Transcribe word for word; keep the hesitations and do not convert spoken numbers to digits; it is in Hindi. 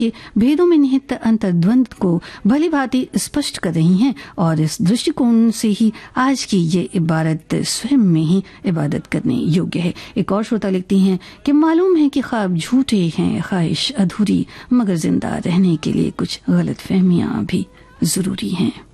ये भेदों में निहित अंतर्द्वंद को भली भांति स्पष्ट कर रही हैं और इस दृष्टिकोण से ही आज की ये इबारत स्वयं में ही इबादत करने योग्य है। एक और श्रोता लिखती हैं कि मालूम है कि ख्वाब झूठे हैं, ख्वाहिश अधूरी, मगर जिंदा रहने के लिए कुछ गलत फहमियां भी जरूरी हैं।